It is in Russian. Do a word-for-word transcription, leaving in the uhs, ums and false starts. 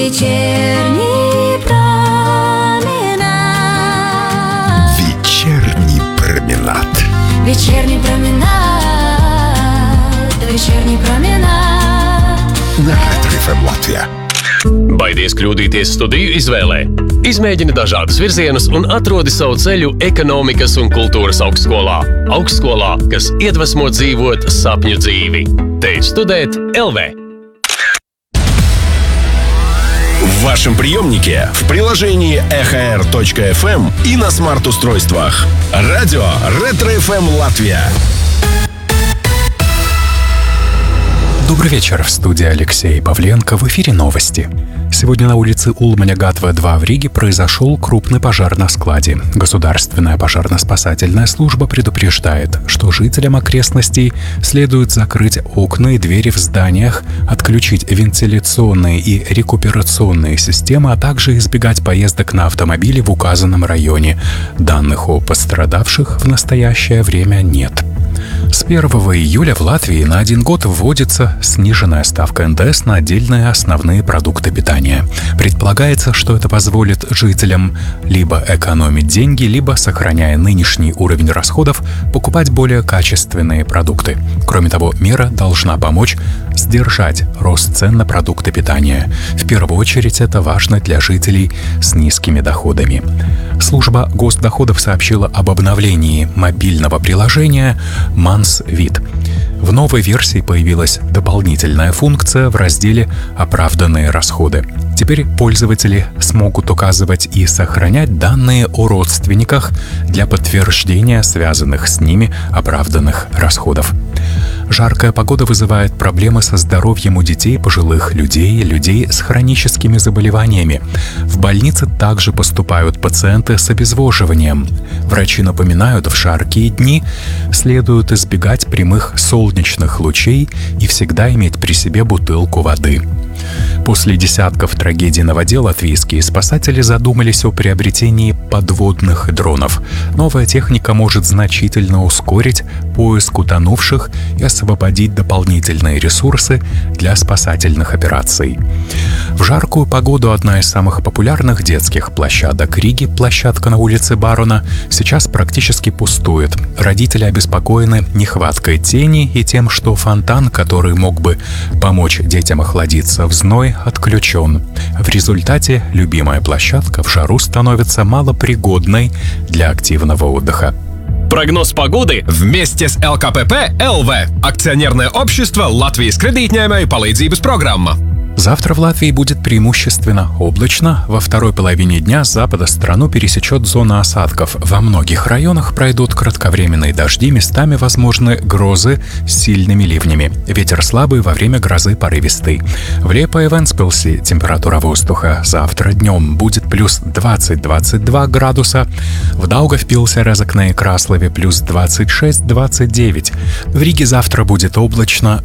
Вечерний променад. Вечерний променад. Вечерний променад. Вечерний променад. На Ретро эф эм Latvija. Baidies kļūdīties studiju izvēlē. Izmēģini dažādus virzienus un atrodi savu ceļu ekonomikas un kultūras augstskolā. Augstskolā, kas iedvesmo dzīvot sapņu dzīvi. Te ir Studēt эл ви. В вашем приемнике, в приложении эх эр точка эф эм и на смарт-устройствах. Радио Ретро эф эм Latvija. Добрый вечер, в студии Алексей Павленко, в эфире новости. Сегодня на улице Улманя-Гатва два в Риге произошел крупный пожар на складе. Государственная пожарно-спасательная служба предупреждает, что жителям окрестностей следует закрыть окна и двери в зданиях, отключить вентиляционные и рекуперационные системы, а также избегать поездок на автомобиле в указанном районе. Данных о пострадавших в настоящее время нет. С первого июля в Латвии на один год вводится сниженная ставка эн дэ эс на отдельные основные продукты питания. Предполагается, что это позволит жителям либо экономить деньги, либо, сохраняя нынешний уровень расходов, покупать более качественные продукты. Кроме того, мера должна помочь сдержать рост цен на продукты питания. В первую очередь это важно для жителей с низкими доходами. Служба госдоходов сообщила об обновлении мобильного приложения Mansvit. В новой версии появилась дополнительная функция в разделе «Оправданные расходы». Теперь пользователи смогут указывать и сохранять данные о родственниках для подтверждения связанных с ними оправданных расходов. Жаркая погода вызывает проблемы со здоровьем у детей, пожилых людей, людей с хроническими заболеваниями. В больницы также поступают пациенты с обезвоживанием. Врачи напоминают, в жаркие дни следует избегать прямых солнечных лучей и всегда иметь при себе бутылку воды. После десятков трагедий на воде латвийские спасатели задумались о приобретении подводных дронов. Новая техника может значительно ускорить поиск утонувших и освободить дополнительные ресурсы для спасательных операций. В жаркую погоду одна из самых популярных детских площадок Риги, площадка на улице Барона, сейчас практически пустует. Родители обеспокоены нехваткой тени и тем, что фонтан, который мог бы помочь детям охладиться в зной, отключен. В результате любимая площадка в жару становится малопригодной для активного отдыха. Прогноз погоды Вместе с эл ка пэ пэ эл ви. Акционерное общество Латвijas kredītņēmēju palīdzības programma. Завтра в Латвии будет преимущественно облачно. Во второй половине дня с запада страну пересечет зона осадков. Во многих районах пройдут кратковременные дожди, местами возможны грозы с сильными ливнями. Ветер слабый, во время грозы порывистый. В Лепо и Вентспилсе температура воздуха завтра днем будет плюс двадцать - двадцать два градуса. В Даугавпилсе, Резекне и Краслове плюс двадцать шесть - двадцать девять. В Риге завтра будет облачно.